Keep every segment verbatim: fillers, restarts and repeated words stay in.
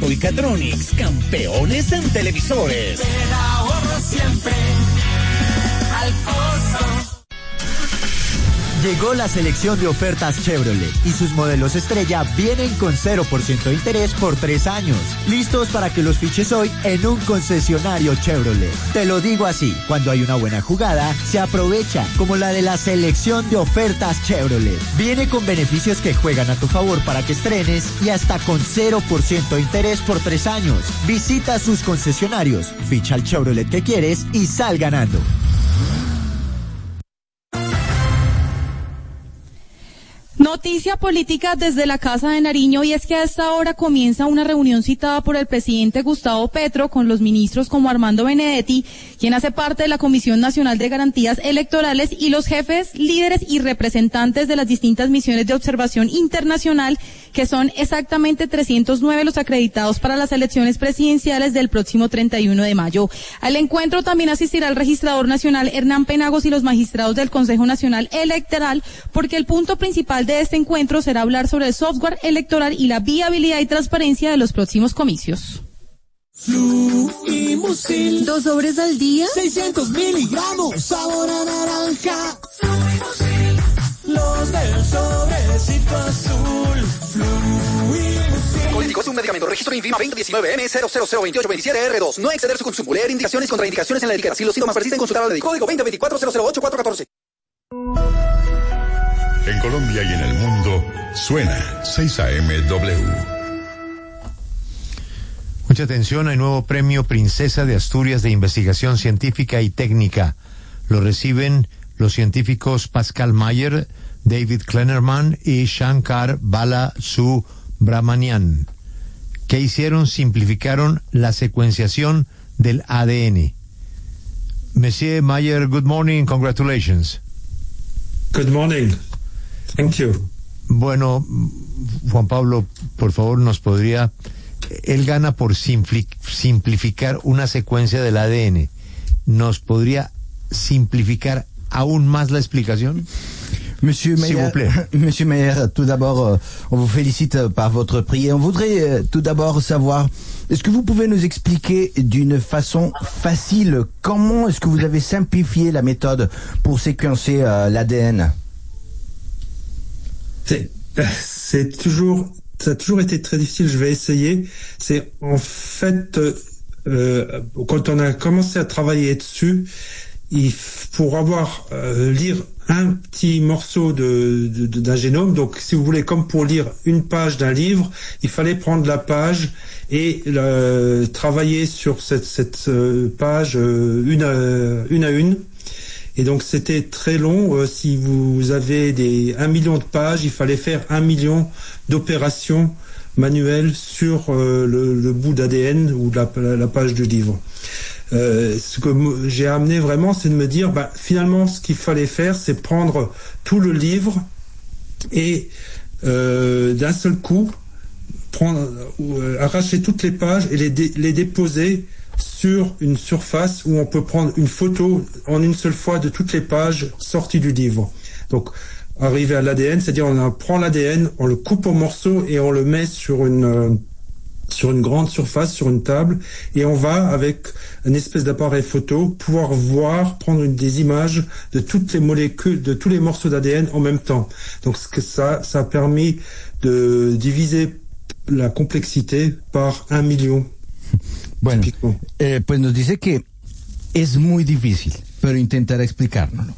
Alfonso y Catronics, campeones en televisores. Te da ahorro siempre, Alfonso. Llegó la selección de ofertas Chevrolet y sus modelos estrella vienen con cero por ciento de interés por tres años. Listos para que los fiches hoy en un concesionario Chevrolet. Te lo digo así, cuando hay una buena jugada, se aprovecha, como la de la selección de ofertas Chevrolet. Viene con beneficios que juegan a tu favor para que estrenes y hasta con cero por ciento de interés por tres años. Visita sus concesionarios, ficha el Chevrolet que quieres y sal ganando. Noticia política desde la Casa de Nariño, y es que a esta hora comienza una reunión citada por el presidente Gustavo Petro con los ministros como Armando Benedetti, quien hace parte de la Comisión Nacional de Garantías Electorales, y los jefes, líderes y representantes de las distintas misiones de observación internacional, que son exactamente trescientos nueve los acreditados para las elecciones presidenciales del próximo treinta y uno de mayo. Al encuentro también asistirá el registrador nacional Hernán Penagos y los magistrados del Consejo Nacional Electoral, porque el punto principal de este encuentro será hablar sobre el software electoral y la viabilidad y transparencia de los próximos comicios. Fluimusil, dos sobres al día, seiscientos miligramos, sabor a naranja. Fluimusil, los del sobrecito azul. Fluimusil. Colítico es un medicamento. Registro INVIMA veinte diecinueve M cero cero cero veintiocho veintisiete R dos. No exceder su consumo. Leer indicaciones y contraindicaciones en la etiqueta. Si los síntomas persisten, consultar al médico. Código veinte veinticuatro cero cero ocho cuatro catorce. En Colombia y en el mundo, suena seis A M W. Mucha atención, hay nuevo premio Princesa de Asturias de Investigación Científica y Técnica. Lo reciben los científicos Pascal Mayer, David Kleinerman y Shankar Balasubramanian. ¿Qué hicieron? Simplificaron la secuenciación del A D N. Monsieur Mayer, good morning, congratulations. Good morning. Thank you. Bueno, Juan Pablo, por favor, nos podría... Él gana por simpli- simplificar una secuencia del A D N. ¿Nos podría simplificar aún más la explicación? Monsieur Mayer, Monsieur Mayer, tout d'abord, euh, on vous félicite par votre prix. On voudrait euh, tout d'abord savoir, est-ce que vous pouvez nous expliquer d'une façon facile comment est-ce que vous avez simplifié la méthode pour séquencer euh, l'A D N? C'est, c'est toujours, ça a toujours été très difficile. Je vais essayer. C'est en fait, euh, quand on a commencé à travailler dessus, il, pour avoir euh, lire un petit morceau de, de, de d'un génome, donc si vous voulez, comme pour lire une page d'un livre, il fallait prendre la page et euh, travailler sur cette, cette euh, page euh, une, à, une à une. Et donc c'était très long. Euh, si vous avez des un million de pages, il fallait faire un million d'opérations manuelles sur euh, le, le bout d'A D N ou la, la, la page du livre. Euh, ce que m- j'ai amené vraiment, c'est de me dire, bah, finalement, ce qu'il fallait faire, c'est prendre tout le livre et euh, d'un seul coup, prendre, euh, arracher toutes les pages et les, dé- les déposer sur une surface où on peut prendre une photo en une seule fois de toutes les pages sorties du livre. Donc, arriver à l'A D N, c'est-à-dire on prend l'A D N, on le coupe en morceaux et on le met sur une euh, sur une grande surface, sur une table, et on va, avec une espèce d'appareil photo, pouvoir voir, prendre une, des images de toutes les molécules, de tous les morceaux d'A D N en même temps. Donc, ce que ça, ça a permis de diviser la complexité par un million. Bueno, eh, pues nos dice que es muy difícil, pero intentará explicárnoslo.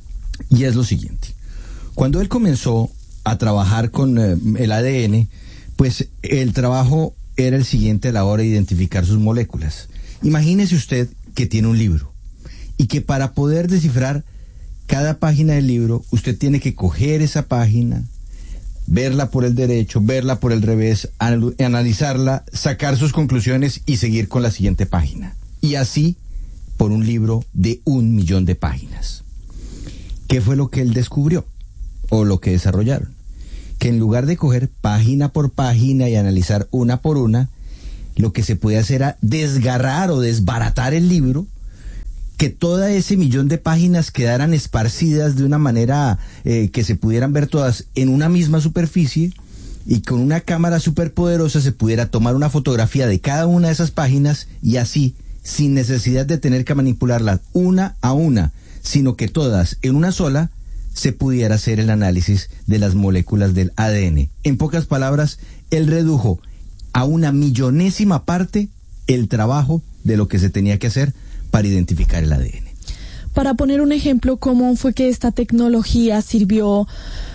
Y es lo siguiente. Cuando él comenzó a trabajar con eh, el A D N, pues el trabajo era el siguiente a la hora de identificar sus moléculas. Imagínese usted que tiene un libro y que para poder descifrar cada página del libro, usted tiene que coger esa página, verla por el derecho, verla por el revés, anal- analizarla, sacar sus conclusiones y seguir con la siguiente página. Y así por un libro de un millón de páginas. ¿Qué fue lo que él descubrió? O lo que desarrollaron. Que en lugar de coger página por página y analizar una por una, lo que se puede hacer era desgarrar o desbaratar el libro, que todo ese millón de páginas quedaran esparcidas de una manera eh, que se pudieran ver todas en una misma superficie, y con una cámara superpoderosa se pudiera tomar una fotografía de cada una de esas páginas y así, sin necesidad de tener que manipularlas una a una, sino que todas en una sola, se pudiera hacer el análisis de las moléculas del A D N. En pocas palabras, él redujo a una millonésima parte el trabajo de lo que se tenía que hacer para identificar el A D N. Para poner un ejemplo, ¿cómo fue que esta tecnología sirvió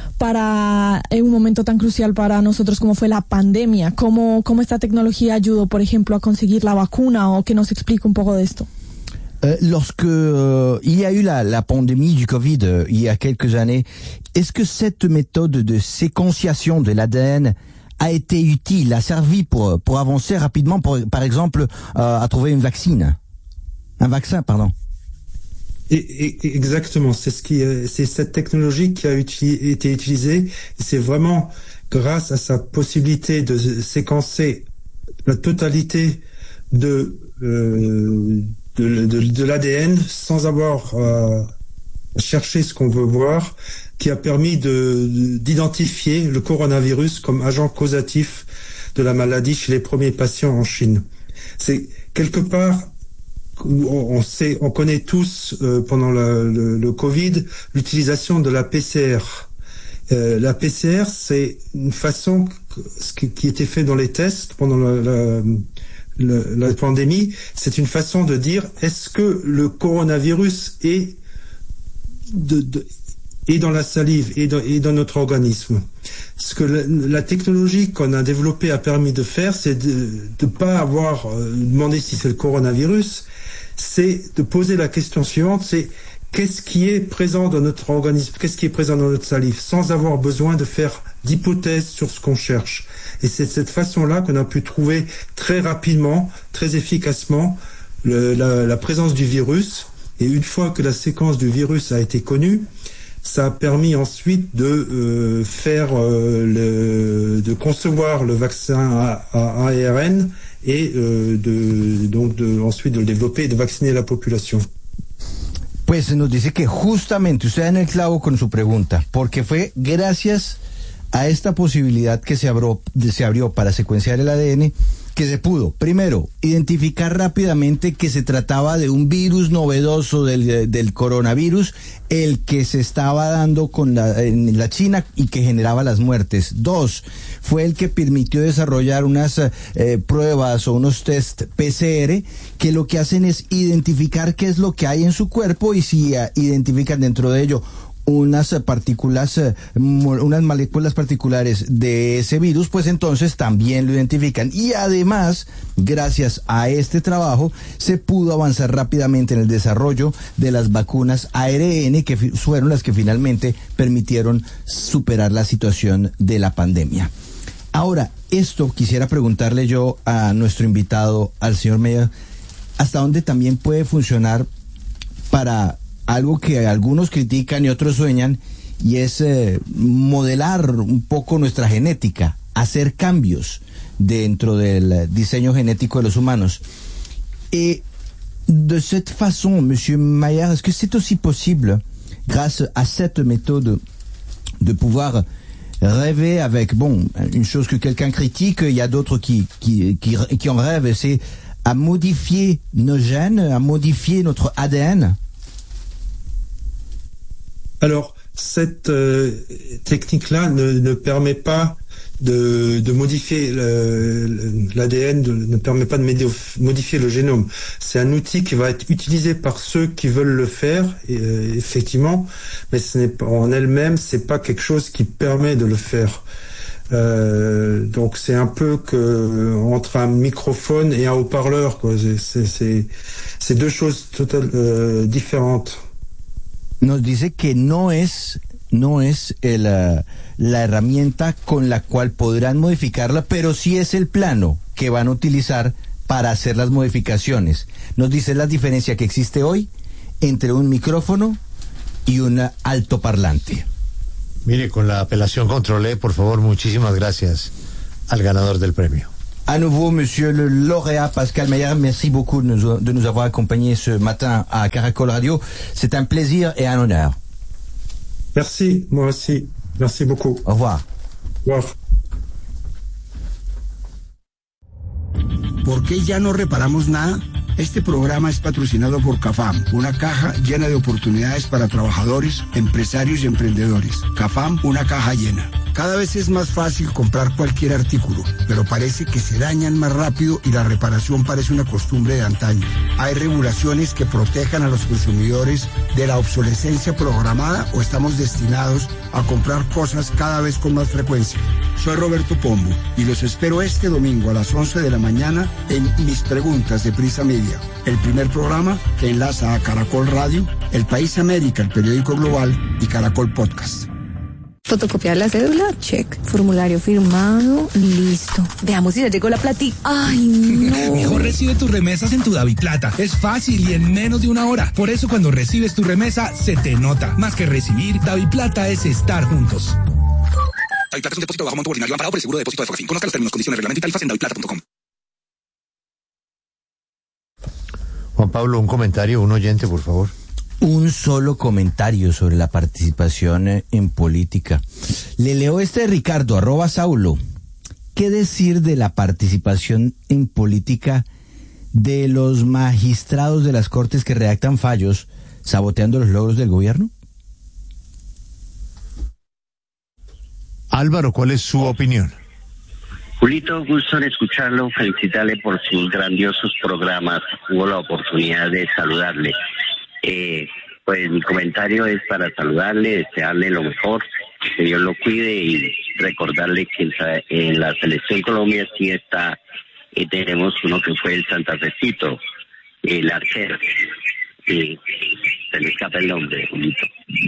para en un momento tan crucial para nosotros como fue la pandemia? ¿Cómo, cómo esta tecnología ayudó, por ejemplo, a conseguir la vacuna? O que nos explique un poco de esto. Euh, lorsque euh, il y a eu la, la pandémie du Covid euh, il y a quelques années, est-ce que cette méthode de séquenciation de l'A D N a été utile, a servi pour pour avancer rapidement, pour, par exemple, euh, à trouver une vaccine, un vaccin, pardon? Et, et, exactement, c'est ce qui, c'est cette technologie qui a uti- été utilisée. Et c'est vraiment grâce à sa possibilité de séquencer la totalité de euh, De, de, de l'A D N sans avoir euh, cherché ce qu'on veut voir, qui a permis de, d'identifier le coronavirus comme agent causatif de la maladie chez les premiers patients en Chine. C'est quelque part, on, on sait, on connaît tous euh, pendant le, le, le Covid l'utilisation de la P C R. Euh, la P C R, c'est une façon ce qui, qui était fait dans les tests pendant la, la Le, la pandémie, c'est une façon de dire est-ce que le coronavirus est, de, de, est dans la salive et dans, et dans notre organisme. Ce que la, la technologie qu'on a développée a permis de faire, c'est de ne pas avoir euh, demandé si c'est le coronavirus, c'est de poser la question suivante, c'est qu'est-ce qui est présent dans notre organisme, qu'est-ce qui est présent dans notre salive, sans avoir besoin de faire d'hypothèses sur ce qu'on cherche. Et c'est de cette façon-là qu'on a pu trouver très rapidement, très efficacement, le, la, la présence du virus. Et une fois que la séquence du virus a été connue, ça a permis ensuite de euh, faire, euh, le, de concevoir le vaccin à, à A R N et euh, de, donc de, ensuite de le développer et de vacciner la population. Pues nos dice que justamente usted da en el clavo con su pregunta, porque fue gracias a esta posibilidad que se abrió, se abrió para secuenciar el A D N, que se pudo, primero, identificar rápidamente que se trataba de un virus novedoso del, del coronavirus, el que se estaba dando con la, en la China y que generaba las muertes. Dos, fue el que permitió desarrollar unas eh, pruebas o unos test P C R que lo que hacen es identificar qué es lo que hay en su cuerpo y si uh, identifican dentro de ello unas partículas, unas moléculas particulares de ese virus, pues entonces también lo identifican. Y además, gracias a este trabajo, se pudo avanzar rápidamente en el desarrollo de las vacunas A R N, que fueron las que finalmente permitieron superar la situación de la pandemia. Ahora, esto quisiera preguntarle yo a nuestro invitado, al señor Meyer, ¿hasta dónde también puede funcionar para algo que algunos critican y otros sueñan, y es eh, modelar un poco nuestra genética, hacer cambios dentro del diseño genético de los humanos? Et de cette façon, Monsieur Mayer, est-ce que c'est aussi possible, grâce à cette méthode, de pouvoir rêver avec, bon, une chose que quelqu'un critique, il y a d'autres qui, qui, qui, qui en rêvent, c'est à modifier nos gènes, à modifier notre A D N? Alors, cette euh, technique-là ne, ne permet pas de, de modifier l'A D N, de, ne permet pas de modifier le génome. C'est un outil qui va être utilisé par ceux qui veulent le faire, et, euh, effectivement, mais ce n'est pas, en elle-même, c'est pas quelque chose qui permet de le faire. Euh, donc c'est un peu que entre un microphone et un haut-parleur, quoi. C'est, c'est, c'est deux choses totalement euh, différentes. Nos dice que no es, no es el, uh, la herramienta con la cual podrán modificarla, pero sí es el plano que van a utilizar para hacer las modificaciones. Nos dice la diferencia que existe hoy entre un micrófono y un altoparlante. Mire, con la apelación controlé, por favor, muchísimas gracias al ganador del premio. À nouveau, monsieur le lauréat Pascal Meyer, merci beaucoup de nous, de nous avoir accompagnés ce matin à Caracol Radio. C'est un plaisir et un honneur. Merci, moi aussi. Merci beaucoup. Au revoir. Au revoir. ¿Por qué ya no reparamos nada? Este programa es patrocinado por CAFAM, una caja llena de oportunidades para trabajadores, empresarios y emprendedores. CAFAM, una caja llena. Cada vez es más fácil comprar cualquier artículo, pero parece que se dañan más rápido y la reparación parece una costumbre de antaño. ¿Hay regulaciones que protejan a los consumidores de la obsolescencia programada o estamos destinados a comprar cosas cada vez con más frecuencia? Soy Roberto Pombo y los espero este domingo a las once de la mañana en Mis Preguntas de Prisa Media, el primer programa que enlaza a Caracol Radio, El País América, el periódico global y Caracol Podcast. Fotocopiar la cédula, check. Formulario firmado, listo. Veamos si ya llegó la platica. Ay, no. Mejor recibe tus remesas en tu Daviplata. Es fácil y en menos de una hora. Por eso cuando recibes tu remesa, se te nota. Más que recibir, Daviplata es estar juntos. Daviplata es un depósito bajo monto ordinario amparado por el seguro de depósito de Fogafín. Conozca los términos, condiciones, reglamento y tarifas en daviplata punto com. Juan Pablo, un comentario, un oyente, por favor. Un solo comentario sobre la participación en política. Le leo este de Ricardo, arroba Saulo. ¿Qué decir de la participación en política de los magistrados de las Cortes que redactan fallos saboteando los logros del gobierno? Álvaro, ¿cuál es su opinión? Julito, gusto en escucharlo, felicitarle por sus grandiosos programas. Hubo la oportunidad de saludarle. Eh, pues mi comentario es para saludarle, desearle lo mejor, que Dios lo cuide y recordarle que en, en la selección Colombia sí está, y tenemos uno que fue el Santafecito, el arquero, y se me escapa el nombre, Julito.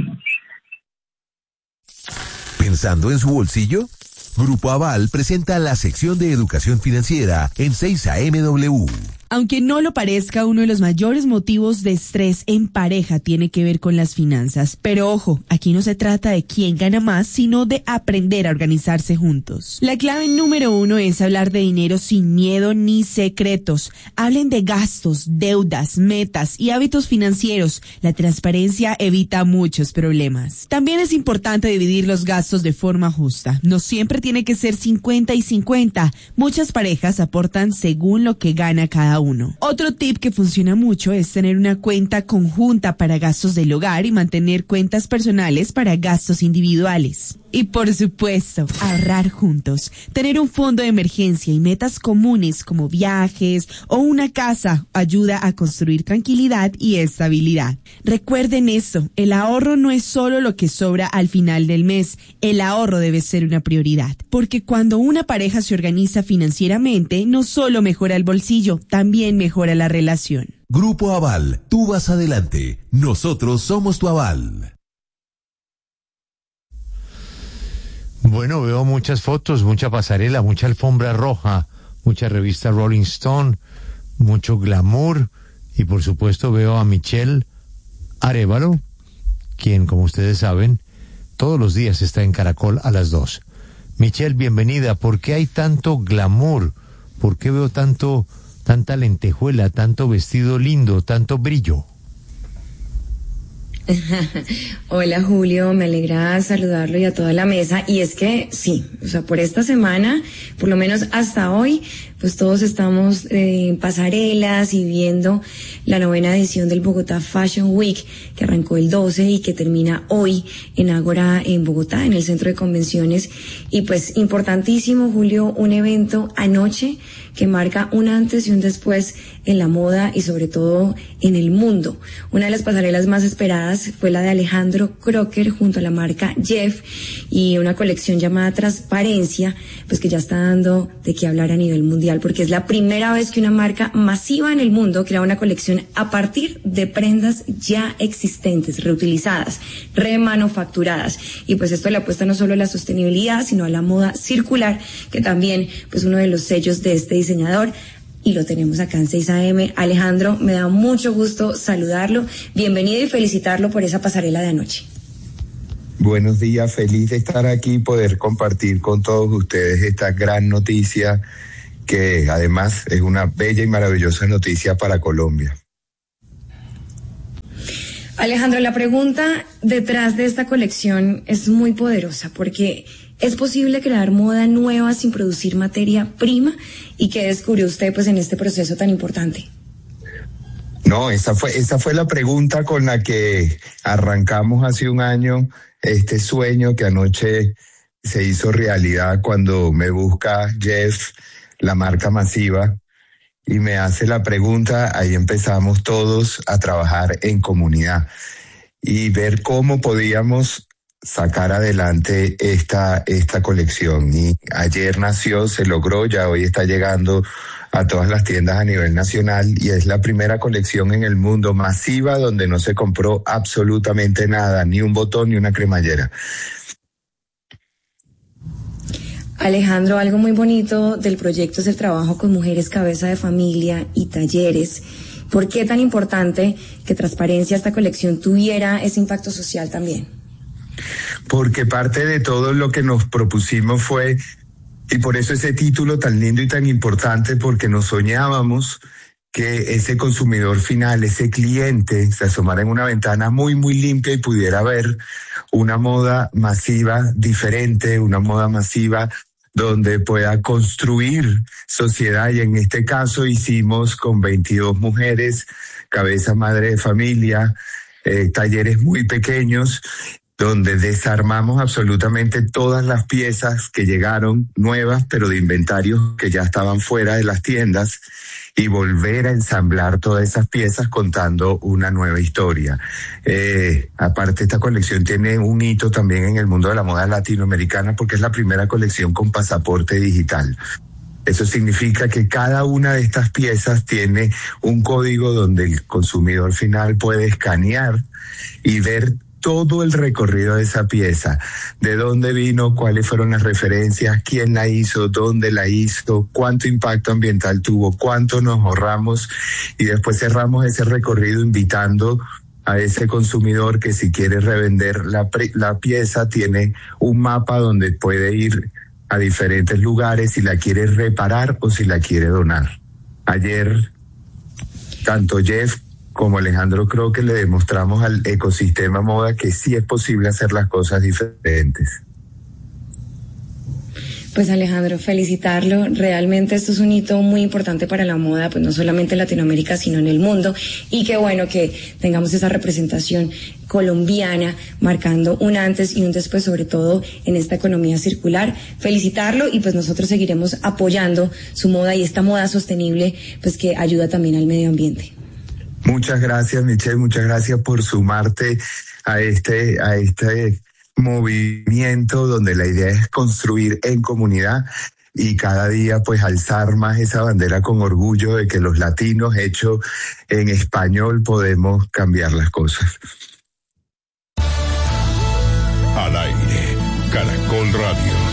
¿Pensando en su bolsillo? Grupo Aval presenta la sección de educación financiera en seis A M W. Aunque no lo parezca, uno de los mayores motivos de estrés en pareja tiene que ver con las finanzas. Pero ojo, aquí no se trata de quién gana más, sino de aprender a organizarse juntos. La clave número uno es hablar de dinero sin miedo ni secretos. Hablen de gastos, deudas, metas y hábitos financieros. La transparencia evita muchos problemas. También es importante dividir los gastos de forma justa. No siempre tiene que ser cincuenta y cincuenta. Muchas parejas aportan según lo que gana cada uno. Uno. Otro tip que funciona mucho es tener una cuenta conjunta para gastos del hogar y mantener cuentas personales para gastos individuales. Y por supuesto, ahorrar juntos. Tener un fondo de emergencia y metas comunes como viajes o una casa ayuda a construir tranquilidad y estabilidad. Recuerden eso, el ahorro no es solo lo que sobra al final del mes. El ahorro debe ser una prioridad. Porque cuando una pareja se organiza financieramente, no solo mejora el bolsillo, también mejora la relación. Grupo Aval, tú vas adelante. Nosotros somos tu aval. Bueno, veo muchas fotos, mucha pasarela, mucha alfombra roja, mucha revista Rolling Stone, mucho glamour y por supuesto veo a Michelle Arévalo, quien, como ustedes saben, todos los días está en Caracol a las dos. Michelle, bienvenida. ¿Por qué hay tanto glamour? ¿Por qué veo tanto, tanta lentejuela, tanto vestido lindo, tanto brillo? Hola Julio, me alegra saludarlo y a toda la mesa. Y es que sí, o sea, por esta semana, por lo menos hasta hoy, pues todos estamos eh, en pasarelas y viendo la novena edición del Bogotá Fashion Week, que arrancó el doce y que termina hoy en Ágora, en Bogotá, en el centro de convenciones. Y pues importantísimo, Julio, un evento anoche que marca un antes y un después en la moda y sobre todo en el mundo. Una de las pasarelas más esperadas fue la de Alejandro Crocker junto a la marca Jeff y una colección llamada Transparencia, pues que ya está dando de qué hablar a nivel mundial, porque es la primera vez que una marca masiva en el mundo crea una colección a partir de prendas ya existentes, reutilizadas, remanufacturadas. Y pues esto le apuesta no solo a la sostenibilidad, sino a la moda circular, que también pues uno de los sellos de este diseñador, y lo tenemos acá en seis A M. Alejandro, me da mucho gusto saludarlo, bienvenido y felicitarlo por esa pasarela de anoche. Buenos días, feliz de estar aquí y poder compartir con todos ustedes esta gran noticia que además es una bella y maravillosa noticia para Colombia. Alejandro, la pregunta detrás de esta colección es muy poderosa porque ¿Es posible crear moda nueva sin producir materia prima? ¿Y qué descubrió usted pues en este proceso tan importante? No, esa fue, esa fue la pregunta con la que arrancamos hace un año este sueño que anoche se hizo realidad cuando me busca Jeff, la marca Masiva, y me hace la pregunta. Ahí empezamos todos a trabajar en comunidad y ver cómo podíamos sacar adelante esta, esta colección. Y ayer nació, se logró, ya hoy está llegando a todas las tiendas a nivel nacional y es la primera colección en el mundo masiva donde no se compró absolutamente nada, ni un botón ni una cremallera. Alejandro, algo muy bonito del proyecto es el trabajo con mujeres cabeza de familia y talleres. ¿Por qué tan importante que Transparencia, esta colección, tuviera ese impacto social también? Porque parte de todo lo que nos propusimos fue, y por eso ese título tan lindo y tan importante, porque nos soñábamos que ese consumidor final, ese cliente, se asomara en una ventana muy, muy limpia y pudiera ver una moda masiva diferente, una moda masiva donde pueda construir sociedad. Y en este caso hicimos con veintidós mujeres, cabeza madre de familia, eh, talleres muy pequeños, donde desarmamos absolutamente todas las piezas que llegaron nuevas, pero de inventarios que ya estaban fuera de las tiendas, y volver a ensamblar todas esas piezas contando una nueva historia. Eh, aparte, esta colección tiene un hito también en el mundo de la moda latinoamericana porque es la primera colección con pasaporte digital. Eso significa que cada una de estas piezas tiene un código donde el consumidor final puede escanear y ver todo el recorrido de esa pieza, de dónde vino, cuáles fueron las referencias, quién la hizo, dónde la hizo, cuánto impacto ambiental tuvo, cuánto nos ahorramos, y después cerramos ese recorrido invitando a ese consumidor que si quiere revender la, la pieza tiene un mapa donde puede ir a diferentes lugares si la quiere reparar o si la quiere donar. Ayer, tanto Jeff como Alejandro, creo que le demostramos al ecosistema moda que sí es posible hacer las cosas diferentes. Pues Alejandro, felicitarlo. Realmente esto es un hito muy importante para la moda, pues no solamente en Latinoamérica, sino en el mundo. Y qué bueno que tengamos esa representación colombiana, marcando un antes y un después, sobre todo en esta economía circular. Felicitarlo, y pues nosotros seguiremos apoyando su moda y esta moda sostenible, pues que ayuda también al medio ambiente. Muchas gracias, Michelle, muchas gracias por sumarte a este, a este movimiento donde la idea es construir en comunidad y cada día pues alzar más esa bandera con orgullo de que los latinos, hecho en español, podemos cambiar las cosas. Al aire, Caracol Radio.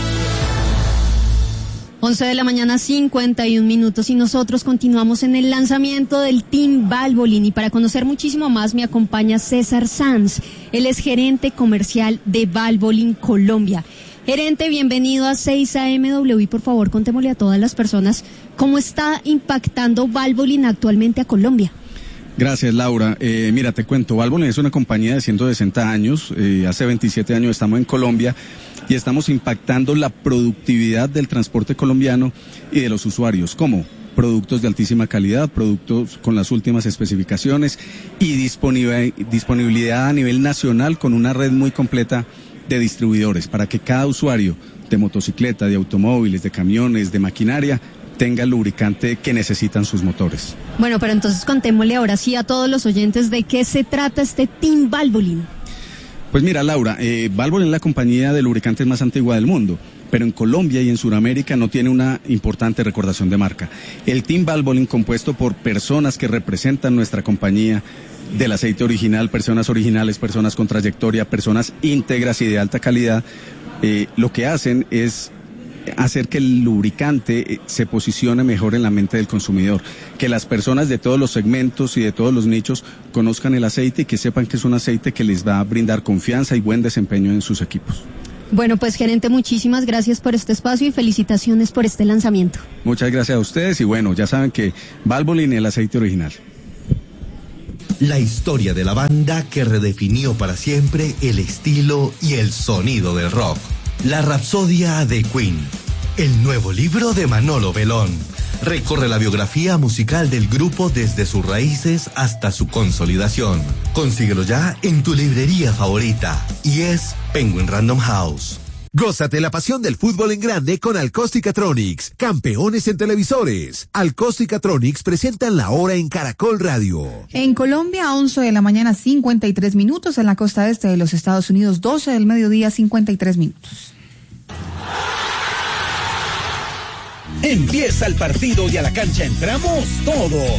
once de la mañana, cincuenta y un minutos, y nosotros continuamos en el lanzamiento del Team Valvoline. Y para conocer muchísimo más me acompaña César Sanz. Él es gerente comercial de Valvoline Colombia. Gerente, bienvenido a seis A M W y por favor contémosle a todas las personas cómo está impactando Valvoline actualmente a Colombia. Gracias, Laura. Eh, mira, te cuento, Valvoline es una compañía de ciento sesenta años, eh, hace veintisiete años estamos en Colombia y estamos impactando la productividad del transporte colombiano y de los usuarios, como productos de altísima calidad, productos con las últimas especificaciones y disponibilidad a nivel nacional con una red muy completa de distribuidores para que cada usuario de motocicleta, de automóviles, de camiones, de maquinaria tenga el lubricante que necesitan sus motores. Bueno, pero entonces contémosle ahora sí a todos los oyentes de qué se trata este Team Valvoline. Pues mira, Laura, eh, Valvoline es la compañía de lubricantes más antigua del mundo, pero en Colombia y en Sudamérica no tiene una importante recordación de marca. El Team Valvoline, compuesto por personas que representan nuestra compañía, del aceite original, personas originales, personas con trayectoria, personas íntegras y de alta calidad, eh, lo que hacen es hacer que el lubricante se posicione mejor en la mente del consumidor, que las personas de todos los segmentos y de todos los nichos conozcan el aceite y que sepan que es un aceite que les va a brindar confianza y buen desempeño en sus equipos. Bueno, pues gerente, muchísimas gracias por este espacio y felicitaciones por este lanzamiento. Muchas gracias a ustedes y bueno, ya saben que Valvoline, el aceite original. La historia de la banda que redefinió para siempre el estilo y el sonido del rock. La Rapsodia de Queen, el nuevo libro de Manolo Belón. Recorre la biografía musical del grupo desde sus raíces hasta su consolidación. Consíguelo ya en tu librería favorita y es Penguin Random House. Gózate la pasión del fútbol en grande con Alcóstica-Tronics, campeones en televisores. Alcóstica-Tronics presentan la hora en Caracol Radio. En Colombia, once de la mañana, cincuenta y tres minutos. En la costa este de los Estados Unidos, doce del mediodía, cincuenta y tres minutos. Empieza el partido y a la cancha entramos todos.